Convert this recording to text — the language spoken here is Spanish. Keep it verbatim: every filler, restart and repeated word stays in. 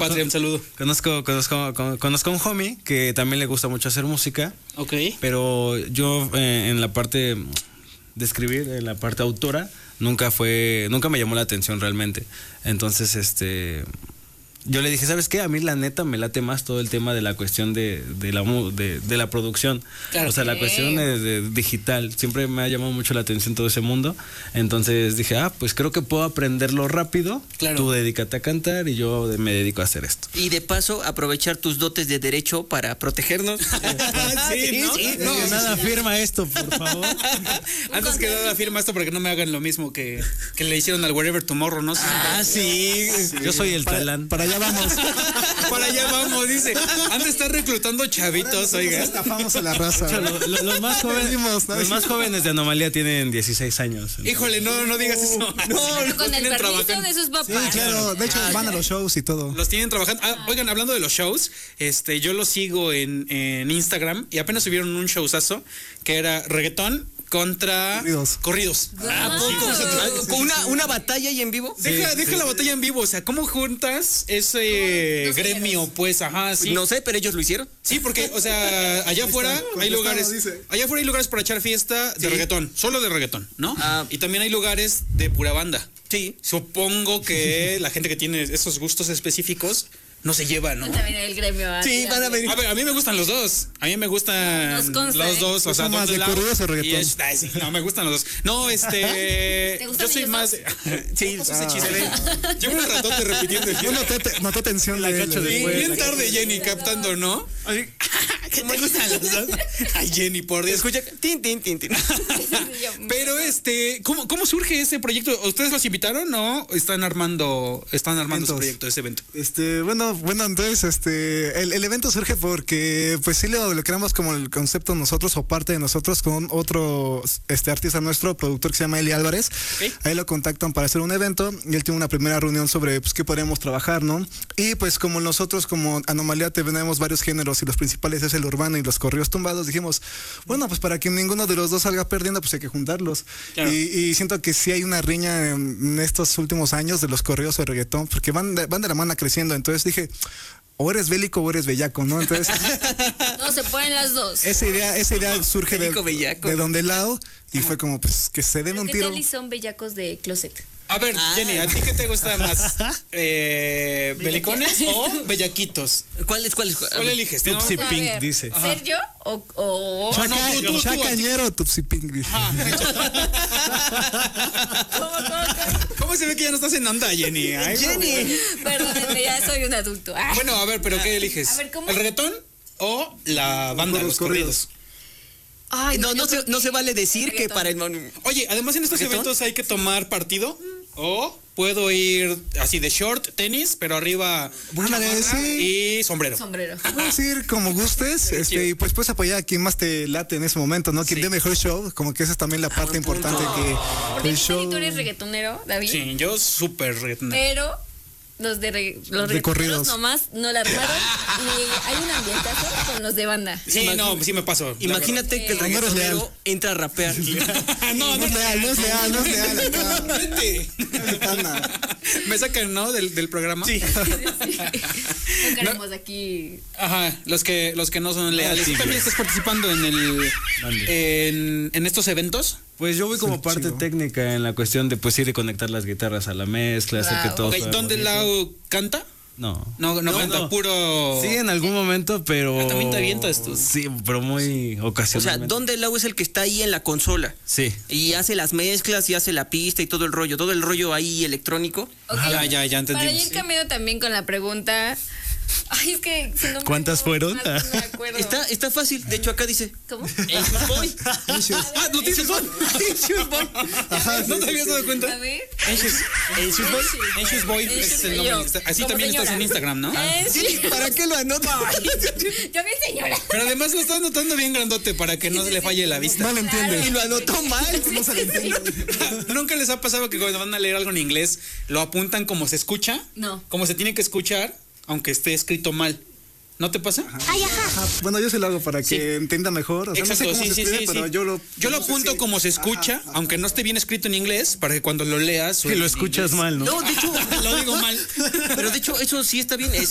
Patria, un saludo. Conozco, conozco, con- conozco a un homie que también le gusta mucho hacer música, Ok. pero yo eh, en la parte de escribir, en la parte autora, nunca fue, nunca me llamó la atención realmente. Entonces, este, yo le dije, ¿sabes qué? A mí la neta me late más todo el tema de la cuestión de, de la mu- de, de la producción. Claro. O sea, la Ok. cuestión de, de digital. Siempre me ha llamado mucho la atención todo ese mundo. Entonces dije, ah, pues creo que puedo aprenderlo rápido. Claro. Tú dedícate a cantar y yo de- me dedico a hacer esto. Y de paso, aprovechar tus dotes de derecho para protegernos. Sí, ¿no? No, nada, firma esto, por favor. Antes que nada, firma esto para que no me hagan lo mismo que, que le hicieron al Wherever Tomorrow, ¿no? Ah, sí. Yo soy el talán. Para allá vamos. Para allá vamos, dice. Han de estar reclutando chavitos, oiga. Estafamos a la raza. Lo- lo- los, más jóvenes, Venimos, ¿no? los más jóvenes de Anomalía tienen dieciséis años. Híjole, no, no digas eso. No, Pero los con el tienen permiso trabajando. de sus papás. Sí, claro. De hecho, van a los shows y todo. Los tienen trabajando. Ah, oigan, hablando de los shows, este, yo los sigo en, en Instagram y apenas subieron un showzazo que era reggaetón contra Corridos. corridos. ¿A poco? Ah, ¿Con una, una batalla ahí en vivo? Deja, deja la batalla en vivo, o sea, ¿cómo juntas ese Los gremio? Pues, ajá, sí. No sé, pero ellos lo hicieron. Sí, porque, o sea, allá afuera hay contestado, lugares. dice. Allá afuera hay lugares para echar fiesta de Sí. reggaetón, solo de reggaetón, ¿no? Ah. Y también hay lugares de pura banda. Sí. Supongo que la gente que tiene esos gustos específicos no se lleva, ¿no? También el gremio. ah, Sí, van a venir. A ver, a mí me gustan los dos. A mí me gustan Nos consta, los ¿eh? dos. O sea, ¿Son más Don de Lau corridos o reggaetón? y es- ay, sí, no, me gustan los dos. No, este. ¿Te gustan yo soy ellos más. dos? Sí, Ah. ese chiste. Llevo un ratote repitiendo el Yo chiste. noté, te- noté tensión de cacho él. de- Sí, después, bien la tarde, Jenny, captando, ¿no? Así, ¿qué te gustan los dos? Ay, Jenny, por Dios. Escucha, tin, tin, tin, tin. Pero este, ¿cómo, ¿cómo surge ese proyecto? ¿Ustedes los invitaron o están armando, están armando ese Eventos. proyecto, ese evento? Este, bueno, bueno, entonces, este, el, el evento surge porque, pues sí lo, lo creamos como el concepto nosotros o parte de nosotros con otro, este, artista nuestro, productor que se llama Eli Álvarez. Ok. Ahí lo contactan para hacer un evento y él tiene una primera reunión sobre, pues, qué podríamos trabajar, ¿no? Y pues como nosotros, como Anomalía, tenemos varios géneros y los principales es el urbano y los corridos tumbados, dijimos, bueno, pues para que ninguno de los dos salga perdiendo, pues hay que juntarlos. Claro. Y, y siento que sí hay una riña en, en estos últimos años de los corridos o reggaetón, porque van de, van de la mano creciendo. Entonces dije, o eres bélico o eres bellaco, ¿no? Entonces, No, se ponen las dos. esa idea, esa idea surge de, Bélico, bellaco. de donde lado y fue como, pues, que se den ¿Pero un ¿Qué tiro. tal y son bellacos de closet? A ver, Ah. Jenny, ¿a ti qué te gusta más? Eh, ¿Belicones o bellaquitos? ¿Cuál es? ¿Cuál es? ¿Cuál eliges? ¿No? Tupsi A Pink ver, dice. ¿Ser yo o...? o... Ah, no, tú, tú, tú, Chacañero, Tupsi Pink. dice. ¿Cómo, cómo, cómo? ¿Cómo se ve que ya no estás en onda, Jenny? Ay, Jenny. Perdónenme, ya soy un adulto. Ah. Bueno, a ver, ¿pero qué eliges? A ver, ¿cómo? ¿El reggaetón o la banda, Los los corridos? Ay, No, no yo se, creo no que se vale decir que reggaetón. para el... mon- Oye, además en estos ¿Reggaetón? eventos hay que tomar partido o puedo ir así de short, tenis, pero arriba Ándale, chamarra sí. y sombrero. Sombrero. Puedes ir como gustes, este, y pues puedes apoyar a quien más te late en ese momento, ¿no? Quien Sí. dé mejor show, como que esa es también la parte importante que Porque el tú show tú eres reggaetonero, David. Sí, yo súper reggaetonero. Pero los de, re- los De reggaetoneros corridos. nomás no la armaron. Y hay un ambientazo con los de banda. Sí, no, sí me paso. la Imagínate que el No eres reggaetonero leal. entra a rapear. verdad. no, no no, es leal, no es leal, no es leal acá. Vete. Me sacan, ¿no? Del, del programa. Sí. No queremos aquí. Ajá, los que, los que no son leales. sí, ¿Tú también güey. estás participando en el en, en estos eventos? Pues yo voy como Sí, parte chido. técnica en la cuestión de pues ir y conectar las guitarras a la mezcla, hacer que Wow. todo Ok, suene ¿dónde bonito. Lau canta? No. No, no, canta, no. puro. Sí, en algún momento, pero. Ah, también te avientas tú. Sí, pero muy O sea, ocasionalmente. ¿dónde el Lau es el que está ahí en la consola? Sí. Y hace las mezclas y hace la pista y todo el rollo, todo el rollo ahí electrónico. Ok. Ya, ya, ya entendimos. Para ir Sí. cambiando también con la pregunta. Ay, es que. si no me ¿Cuántas no- fueron? no me acuerdo. Está, está fácil, de hecho acá dice. ¿Cómo? Anxious Boy. Ah, ¿lo tienes Boy? Anxious Boy. ¿No te habías dado A cuenta? ver. Anxious, Anxious Boy. Anxious Boy es el nombre. Yo, Así como también estás señora. en Instagram, ¿no? Eh, sí. ¿Para qué lo anotas? Yo bien señora. Pero además lo estás anotando bien grandote para que no se le falle la vista. No le entiende. Y lo anotó mal. No se le entiende. ¿Nunca les ha pasado que cuando van a leer algo en inglés lo apuntan como se escucha? No. Como se tiene que escuchar, aunque esté escrito mal. ¿No te pasa? Ajá, bueno, yo se lo hago para que Sí. entienda mejor. O sea, Exacto, no sé cómo sí, se sí, escribe, sí, pero sí. yo lo. Yo lo no sé apunto si- como se escucha, Ajá, ajá. aunque no esté bien escrito en inglés, para que cuando lo leas... Que lo escuchas mal, ¿no? No, de hecho, Lo digo mal. pero de hecho eso sí está bien. Es